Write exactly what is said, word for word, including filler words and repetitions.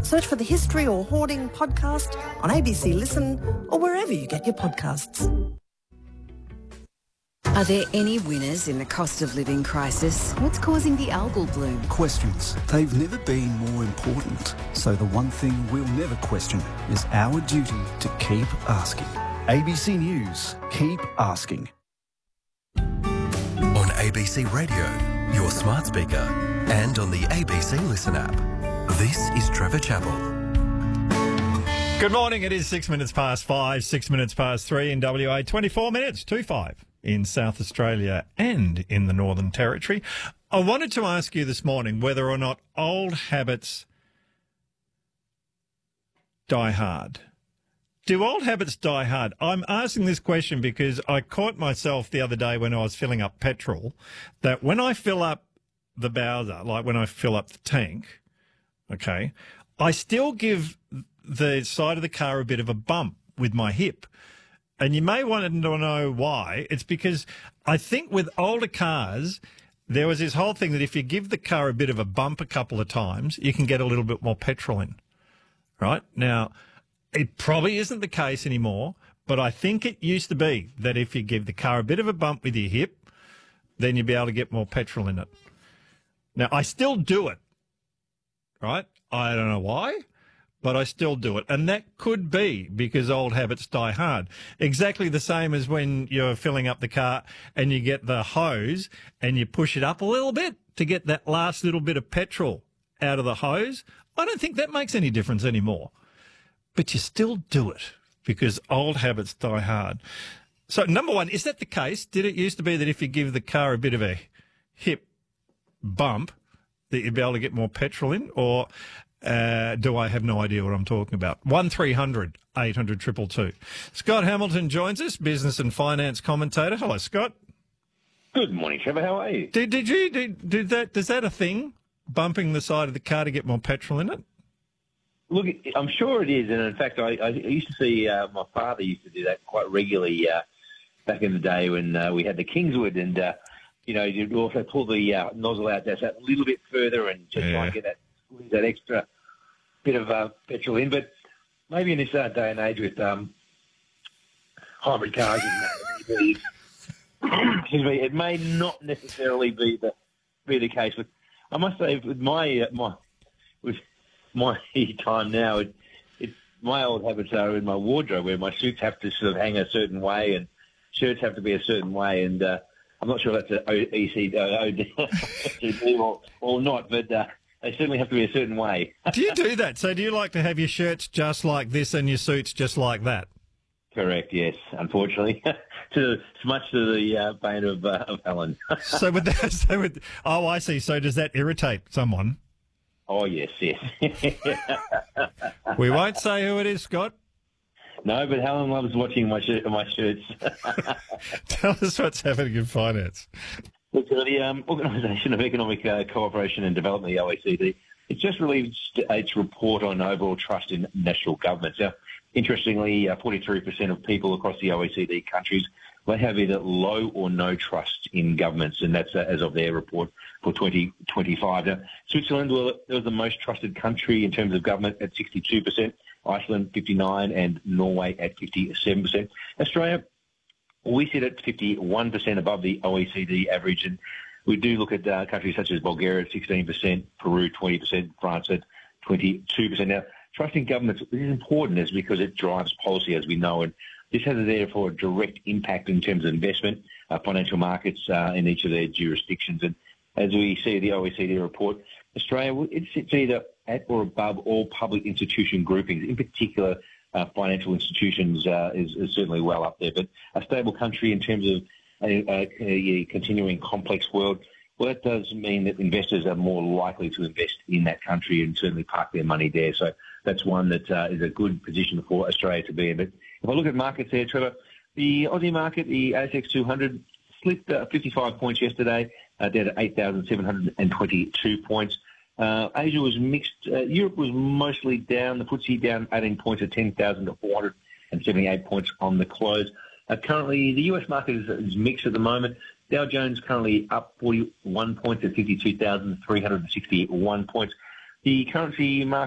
Search for the History or Hoarding podcast on A B C Listen or wherever you get your podcasts. Are there any winners in the cost of living crisis? What's causing the algal bloom? Questions. They've never been more important. So the one thing we'll never question is our duty to keep asking. A B C News. Keep asking. On A B C Radio, your smart speaker, and on the A B C Listen app. This is Trevor Chappell. Good morning. It is six minutes past five, six minutes past three in W A, twenty-four minutes to five in South Australia and in the Northern Territory. I wanted to ask you this morning whether or not old habits die hard. Do old habits die hard? I'm asking this question because I caught myself the other day when I was filling up petrol that when I fill up the Bowser, like when I fill up the tank, okay, I still give the side of the car a bit of a bump with my hip. And you may want to know why. It's because I think with older cars, there was this whole thing that if you give the car a bit of a bump a couple of times, you can get a little bit more petrol in, right? Now, it probably isn't the case anymore, but I think it used to be that if you give the car a bit of a bump with your hip, then you'd be able to get more petrol in it. Now, I still do it, right? I don't know why, but I still do it. And that could be because old habits die hard. Exactly the same as when you're filling up the car and you get the hose and you push it up a little bit to get that last little bit of petrol out of the hose. I don't think that makes any difference anymore. But you still do it because old habits die hard. So, number one, is that the case? Did it used to be that if you give the car a bit of a hip bump that you'd be able to get more petrol in? Or uh, do I have no idea what I'm talking about? one three hundred eight hundred two two two. Scott Hamilton joins us, business and finance commentator. Hello, Scott. Good morning, Trevor. How are you? Did, did you, did, did that, is that a thing, bumping the side of the car to get more petrol in it? Look, I'm sure it is, and in fact, I, I used to see uh, my father used to do that quite regularly uh, back in the day when uh, we had the Kingswood, and uh, you know, you'd also pull the uh, nozzle out just that little bit further and just yeah. try and get that that extra bit of uh, petrol in. But maybe in this uh, day and age with um, hybrid cars, and, excuse me, it may not necessarily be the be the case. But I must say, with my uh, my with my time now, it, it, my old habits are in my wardrobe where my suits have to sort of hang a certain way and shirts have to be a certain way. And uh, I'm not sure that's an O E C D or, or not, but uh, they certainly have to be a certain way. Do you do that? So do you like to have your shirts just like this and your suits just like that? Correct, yes, unfortunately. to much to the uh, bane of, uh, of Helen. so with that, so with, oh, I see. So does that irritate someone? Oh, yes, yes. We won't say who it is, Scott. No, but Helen loves watching my shirt, my shirts. Tell us what's happening in finance. Look, the um, Organisation of Economic uh, Cooperation and Development, the O E C D, it's just released its report on overall trust in national governments. Now, interestingly, uh, forty-three percent of people across the O E C D countries, they have either low or no trust in governments, and that's uh, as of their report for twenty twenty-five. Now, Switzerland was the most trusted country in terms of government at sixty-two percent, Iceland fifty-nine percent, and Norway at fifty-seven percent. Australia, we sit at fifty-one percent above the O E C D average, and we do look at uh, countries such as Bulgaria at sixteen percent, Peru twenty percent, France at twenty-two percent. Now, trusting governments is important is because it drives policy, as we know, and this has, therefore, a direct impact in terms of investment, uh, financial markets uh, in each of their jurisdictions. And as we see the O E C D report, Australia, it sits either at or above all public institution groupings. In particular, uh, financial institutions uh, is, is certainly well up there. But a stable country in terms of a, a, a continuing complex world, well, that does mean that investors are more likely to invest in that country and certainly park their money there. So that's one that uh, is a good position for Australia to be in. But if I look at markets there, Trevor, the Aussie market, the A S X two hundred, slipped uh, fifty-five points yesterday, uh, down to eight thousand seven hundred twenty-two points. Uh, Asia was mixed. Uh, Europe was mostly down. The F T S E down eighteen points at ten thousand four hundred seventy-eight points on the close. Uh, currently, the U S market is, is mixed at the moment. Dow Jones currently up forty-one points at fifty-two thousand three hundred sixty-one points. The currency market